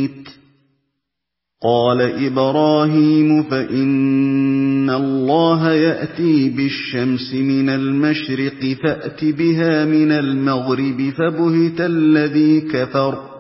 مَيِّتٌ قَالَ إِبْرَاهِيمُ فَإِنَّ اللَّهَ يَأْتِي بِالشَّمْسِ مِنَ الْمَشْرِقِ فَأْتِ بِهَا مِنَ الْمَغْرِبِ فَبُهِتَ الَّذِي كَفَرَ